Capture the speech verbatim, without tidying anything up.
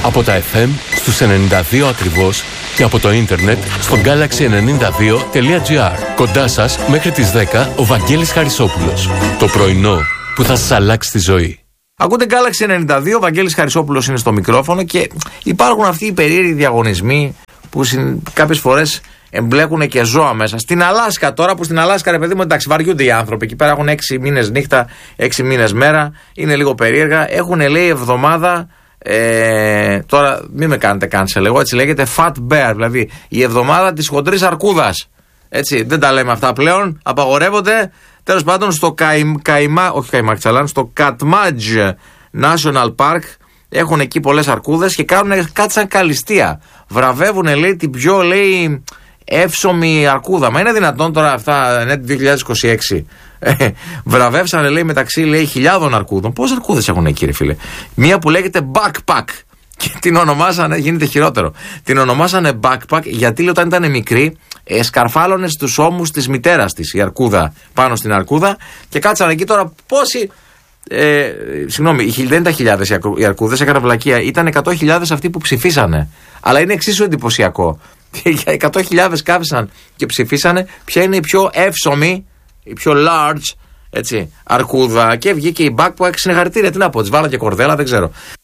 Από τα εφ εμ στους ενενήντα δύο ακριβώς και από το ίντερνετ στο γκάλαξι ενενήντα δύο τελεία τζι άρ. Κοντά σας μέχρι τις δέκα ο Βαγγέλης Χαρισόπουλος. Το πρωινό που θα σας αλλάξει τη ζωή. Ακούτε Galaxy ενενήντα δύο, ο Βαγγέλης Χαρισόπουλος είναι στο μικρόφωνο και υπάρχουν αυτοί οι περίεργοι διαγωνισμοί που συν... κάποιες φορές εμπλέκουν και ζώα μέσα. Στην Αλάσκα τώρα, που στην Αλάσκα, ρε παιδί μου, εντάξει, βαριούνται οι άνθρωποι. Εκεί πέρα έχουν έξι μήνες νύχτα, έξι μήνες μέρα. Είναι λίγο περίεργα. Έχουν, λέει, εβδομάδα. Ε, τώρα μην με κάνετε cancel, εγώ έτσι λέγεται Fat Bear, δηλαδή η εβδομάδα της χοντρής αρκούδας. Έτσι, δεν τα λέμε αυτά πλέον, απαγορεύονται. Τέλος πάντων, στο Καϊμ, Καϊμά, όχι Καϊμακτσαλάν, στο Κατμάτζ National Park έχουν εκεί πολλές αρκούδες και κάνουν κάτι σαν καλυστία. Βραβεύουν, λέει, την πιο, λέει, εύσωμη αρκούδα. Μα είναι δυνατόν τώρα αυτά, ναι, δύο χιλιάδες είκοσι έξι. Βραβεύσανε, λέει, μεταξύ, λέει, χιλιάδων αρκούδων. Πόσες αρκούδες έχουν εκεί, ρε φίλε? Μία που λέγεται Backpack. Και την ονομάσανε, γίνεται χειρότερο. Την ονομάσανε Backpack γιατί, λέει, όταν ήταν μικρή, ε, σκαρφάλωνε στους ώμους της μητέρας της η αρκούδα πάνω στην αρκούδα και κάτσανε εκεί τώρα πόσοι. Ε, συγγνώμη, δεν ήταν χιλιάδες οι αρκούδες, έκανα βλακεία. Ήταν εκατό χιλιάδες αυτοί που ψηφίσανε. Αλλά είναι εξίσου εντυπωσιακό. Για εκατό χιλιάδες κάθισαν και ψηφίσανε ποια είναι η πιο εύσωμη, η πιο large, έτσι, αρκούδα. Και βγήκε η Backpack, συγχαρητήρια, τι να πω, της βάλα και κορδέλα, δεν ξέρω.